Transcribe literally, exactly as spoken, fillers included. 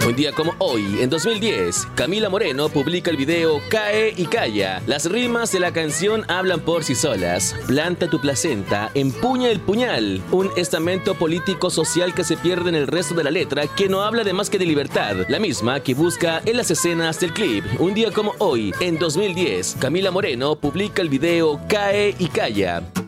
Un día como hoy, en dos mil diez, Camila Moreno publica el video Cae y Calla. Las rimas de la canción hablan por sí solas. Planta tu placenta, empuña el puñal. Un estamento político-social que se pierde en el resto de la letra, que no habla de más que de libertad. La misma que busca en las escenas del clip. Un día como hoy, en dos mil diez, Camila Moreno publica el video Cae y Calla.